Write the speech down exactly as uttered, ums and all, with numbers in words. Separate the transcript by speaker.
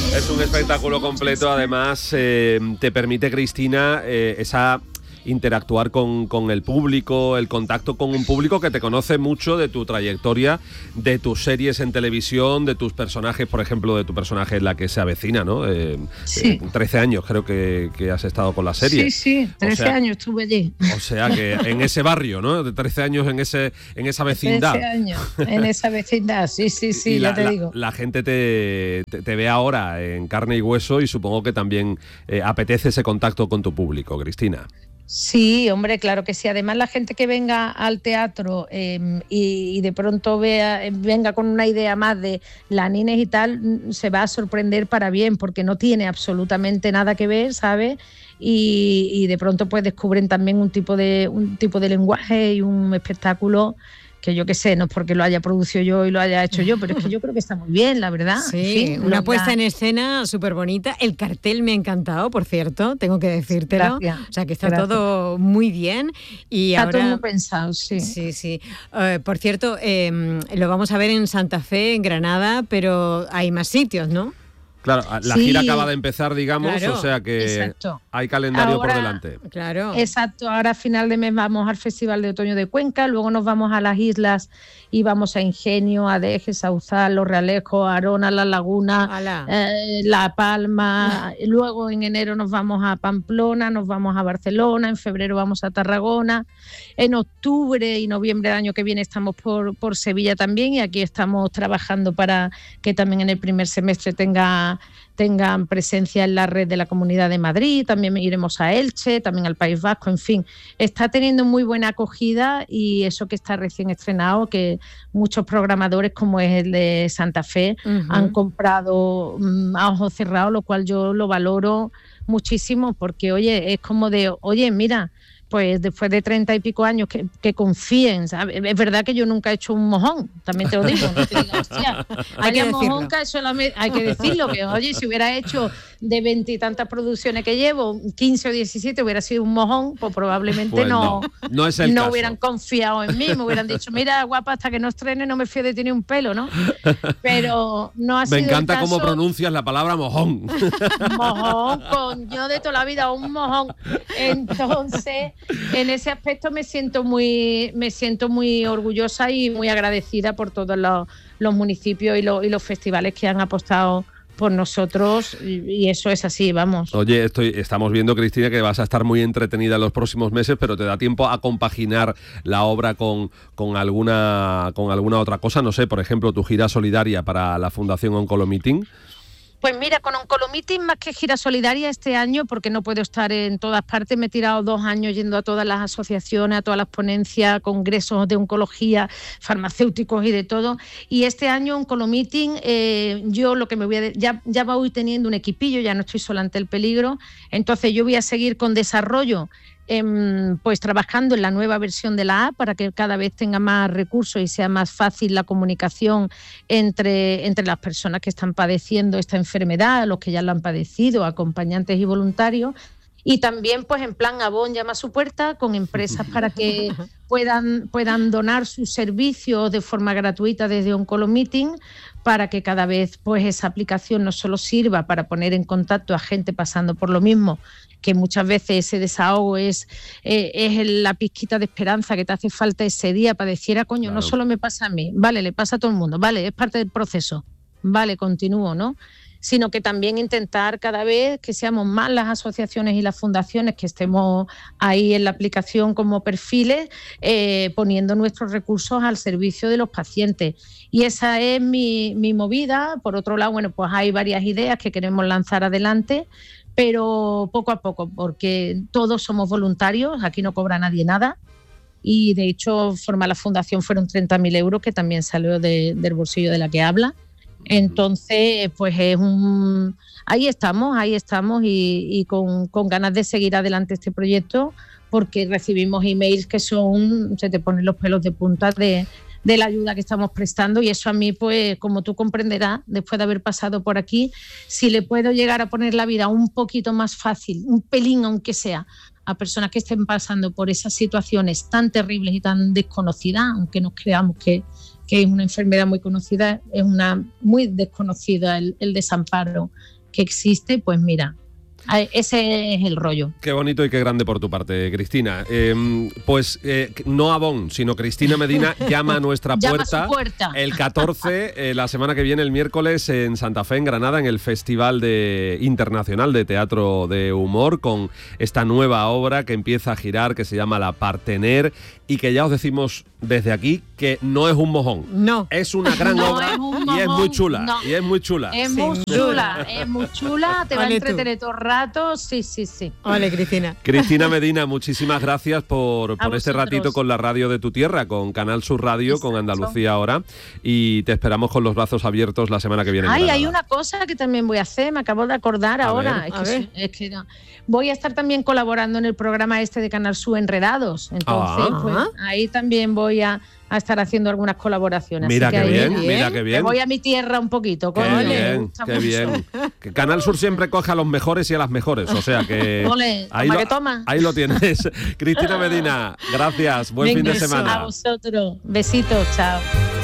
Speaker 1: Es un espectáculo completo, además eh, te permite, Cristina, eh, esa interactuar con, con el público, el contacto con un público que te conoce mucho de tu trayectoria, de tus series en televisión, de tus personajes, por ejemplo, de tu personaje en La que se avecina, ¿no? Eh,
Speaker 2: sí.
Speaker 1: eh, trece años creo que, que has estado con la serie.
Speaker 2: Sí, sí, trece
Speaker 1: o sea,
Speaker 2: años estuve allí.
Speaker 1: O sea que en ese barrio, ¿no? De trece años en ese en esa vecindad.
Speaker 2: trece años en esa vecindad, sí, sí, sí,
Speaker 1: y
Speaker 2: ya
Speaker 1: la,
Speaker 2: te
Speaker 1: la,
Speaker 2: digo.
Speaker 1: La gente te, te, te ve ahora en carne y hueso y supongo que también eh, apetece ese contacto con tu público, Cristina.
Speaker 2: Sí, hombre, claro que sí. Además, la gente que venga al teatro eh, y, y de pronto vea, venga con una idea más de la Nines y tal, se va a sorprender para bien, porque no tiene absolutamente nada que ver, ¿sabes? Y, y de pronto pues descubren también un tipo de un tipo de lenguaje y un espectáculo que yo qué sé, no es porque lo haya producido yo y lo haya hecho yo, pero es que yo creo que está muy bien, la verdad.
Speaker 3: Sí,
Speaker 2: en fin,
Speaker 3: una
Speaker 2: lo,
Speaker 3: puesta
Speaker 2: la...
Speaker 3: en escena súper bonita. El cartel me ha encantado, por cierto, tengo que decírtelo.
Speaker 2: Gracias,
Speaker 3: o sea, que está
Speaker 2: gracias.
Speaker 3: todo muy bien. Y
Speaker 2: está
Speaker 3: ahora...
Speaker 2: todo muy pensado, sí.
Speaker 3: Sí, sí. Uh, por cierto, eh, lo vamos a ver en Santa Fe, en Granada, pero hay más sitios, ¿no?
Speaker 1: Claro, la
Speaker 2: sí,
Speaker 1: gira acaba de empezar, digamos,
Speaker 3: claro,
Speaker 1: o sea que
Speaker 2: exacto.
Speaker 1: hay calendario
Speaker 2: ahora,
Speaker 1: por delante.
Speaker 3: Claro.
Speaker 2: Exacto, ahora a final de mes vamos al Festival de Otoño de Cuenca, luego nos vamos a las islas y vamos a Ingenio, a Deje, Sauzal, Los Realejos, Arona, La Laguna, eh, La Palma, luego en enero nos vamos a Pamplona, nos vamos a Barcelona, en febrero vamos a Tarragona, en octubre y noviembre del año que viene estamos por, por Sevilla también y aquí estamos trabajando para que también en el primer semestre tenga tengan presencia en la red de la Comunidad de Madrid, también iremos a Elche, también al País Vasco, en fin, está teniendo muy buena acogida y eso que está recién estrenado, que muchos programadores como es el de Santa Fe uh-huh. han comprado um, a ojos cerrados, lo cual yo lo valoro muchísimo porque, oye, es como de, oye, mira, pues después de treinta y pico años que, que confíen, ¿sabes? Es verdad que yo nunca he hecho un mojón, también te lo digo, no te digo, hostia, hay que mojón que solamente, hay que decirlo, que oye, si hubiera hecho de veintitantas producciones que llevo, quince o diecisiete hubiera sido un mojón, pues probablemente pues no,
Speaker 1: no, no, es el
Speaker 2: no
Speaker 1: caso.
Speaker 2: hubieran confiado en mí, me hubieran dicho, mira, guapa, hasta que no estrene no me fío de ti ni un pelo, ¿no? Pero no ha
Speaker 1: me
Speaker 2: sido
Speaker 1: Me encanta
Speaker 2: el caso.
Speaker 1: cómo pronuncias la palabra mojón.
Speaker 2: Mojón, con yo de toda la vida, un mojón. Entonces, en ese aspecto me siento muy, me siento muy orgullosa y muy agradecida por todos los, los municipios y los, y los festivales que han apostado por nosotros y, y eso es así, vamos.
Speaker 1: Oye, estoy, estamos viendo, Cristina, que vas a estar muy entretenida en los próximos meses, pero ¿te da tiempo a compaginar la obra con, con, alguna, con alguna otra cosa? No sé, por ejemplo, tu gira solidaria para la Fundación Oncolomeeting.
Speaker 2: Pues mira, con Oncolomeeting más que gira solidaria este año, porque no puedo estar en todas partes, me he tirado dos años yendo a todas las asociaciones, a todas las ponencias, congresos de oncología, farmacéuticos y de todo. Y este año Oncolomeeting, eh, yo lo que me voy a... De- ya, ya voy teniendo un equipillo, ya no estoy sola ante el peligro, entonces yo voy a seguir con desarrollo, Eh, pues trabajando en la nueva versión de la app para que cada vez tenga más recursos y sea más fácil la comunicación entre, entre las personas que están padeciendo esta enfermedad, los que ya la han padecido, acompañantes y voluntarios. Y también pues en plan Avon llama a su puerta con empresas para que puedan, puedan donar sus servicios de forma gratuita desde Oncolomeeting para que cada vez pues esa aplicación no solo sirva para poner en contacto a gente pasando por lo mismo, que muchas veces ese desahogo es, eh, es la pizquita de esperanza que te hace falta ese día para decir, ah, coño, claro, no solo me pasa a mí, vale, le pasa a todo el mundo, vale, es parte del proceso, vale, continúo, ¿no? Sino que también intentar cada vez que seamos más las asociaciones y las fundaciones que estemos ahí en la aplicación como perfiles, eh, poniendo nuestros recursos al servicio de los pacientes. Y esa es mi, mi movida. Por otro lado, bueno, pues hay varias ideas que queremos lanzar adelante, pero poco a poco, porque todos somos voluntarios, aquí no cobra nadie nada. Y de hecho, formar la fundación fueron treinta mil euros, que también salió de, del bolsillo de la que habla. Entonces, pues es un... Ahí estamos, ahí estamos y, y con, con ganas de seguir adelante este proyecto, porque recibimos emails que son, se te ponen los pelos de punta de, de la ayuda que estamos prestando, y eso a mí, pues, como tú comprenderás, después de haber pasado por aquí, si le puedo llegar a poner la vida un poquito más fácil, un pelín aunque sea, a personas que estén pasando por esas situaciones tan terribles y tan desconocidas, aunque nos creamos que que es una enfermedad muy conocida, es una muy desconocida el, el desamparo que existe, pues mira, ese es el rollo.
Speaker 1: Qué bonito y qué grande por tu parte, Cristina. Eh, pues eh, no Avon, sino Cristina Medina llama a nuestra puerta,
Speaker 2: puerta
Speaker 1: el catorce, eh, la semana que viene, el miércoles, en Santa Fe, en Granada, en el Festival de, Internacional de Teatro de Humor, con esta nueva obra que empieza a girar, que se llama La Partener, y que ya os decimos desde aquí que no es un mojón.
Speaker 3: No.
Speaker 1: Es una gran
Speaker 2: no
Speaker 1: obra
Speaker 2: es un
Speaker 1: y es muy chula.
Speaker 2: No.
Speaker 1: Y es muy chula.
Speaker 2: Es muy
Speaker 3: Sin
Speaker 2: chula,
Speaker 3: duda.
Speaker 2: es muy chula, te va
Speaker 3: Ole
Speaker 2: a entretener todo el rato, sí, sí, sí.
Speaker 3: Ole, Cristina.
Speaker 1: Cristina Medina, muchísimas gracias por, por este
Speaker 2: vosotros.
Speaker 1: ratito con la radio de tu tierra, con Canal Sur Radio,
Speaker 2: Exacto.
Speaker 1: con Andalucía Ahora, y te esperamos con los brazos abiertos la semana que viene. en
Speaker 2: Ay,
Speaker 1: Granada.
Speaker 2: hay una cosa que también voy a hacer, me acabo de acordar
Speaker 1: A
Speaker 2: ahora.
Speaker 1: ver.
Speaker 2: Es
Speaker 3: A
Speaker 2: que,
Speaker 3: ver.
Speaker 2: es que no. Voy a estar también colaborando en el programa este de Canal Sur Enredados. Entonces,
Speaker 1: Ah.
Speaker 2: pues, ahí también voy a, a estar haciendo algunas colaboraciones.
Speaker 1: Mira
Speaker 2: Así
Speaker 1: qué
Speaker 2: que ahí-
Speaker 1: bien,
Speaker 3: bien.
Speaker 1: mira qué
Speaker 2: Me
Speaker 1: bien.
Speaker 2: voy a mi tierra un poquito.
Speaker 1: Qué
Speaker 2: coño, me
Speaker 1: bien,
Speaker 2: gusta
Speaker 1: qué
Speaker 2: mucho.
Speaker 1: bien. Que Canal Sur siempre coge a los mejores y a las mejores, o sea que
Speaker 2: Ole,
Speaker 1: ahí,
Speaker 2: toma
Speaker 1: lo,
Speaker 2: que toma.
Speaker 1: ahí lo tienes. Cristina Medina, gracias, buen
Speaker 2: Venga,
Speaker 1: fin de semana.
Speaker 2: A vosotros. Besitos, chao.